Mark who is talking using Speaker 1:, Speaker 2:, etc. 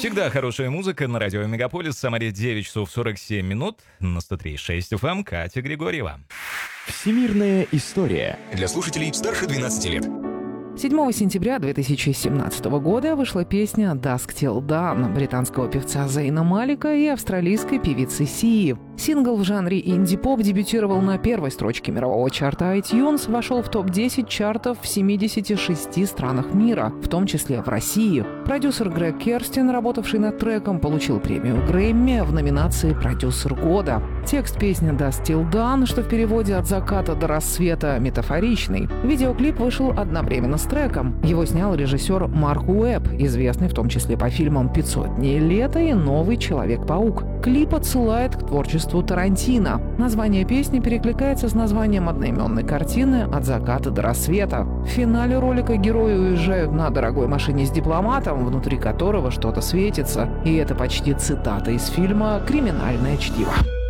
Speaker 1: Всегда хорошая музыка на радио Мегаполис. Самаре 9 часов 47 минут. На 103.6 FM Катя Григорьева.
Speaker 2: Всемирная история.
Speaker 3: Для слушателей старше 12 лет.
Speaker 4: 7 сентября 2017 года вышла песня «Dusk Till Dawn» британского певца Зейна Малика и австралийской певицы Сии. Сингл в жанре инди-поп дебютировал на первой строчке мирового чарта iTunes, вошел в топ-10 чартов в 76 странах мира, в том числе в России. Продюсер Грег Керстин, работавший над треком, получил премию Грэмми в номинации «Продюсер года». Текст песни «Dusk Till Dawn», что в переводе «От заката до рассвета» метафоричный. Видеоклип вышел одновременно с треком. Его снял режиссер Марк Уэбб, известный в том числе по фильмам «500 дней лета» и «Новый Человек-паук». Клип отсылает к творчеству Тарантино. Название песни перекликается с названием одноименной картины «От заката до рассвета». В финале ролика герои уезжают на дорогой машине с дипломатом, внутри которого что-то светится. И это почти цитата из фильма «Криминальное чтиво».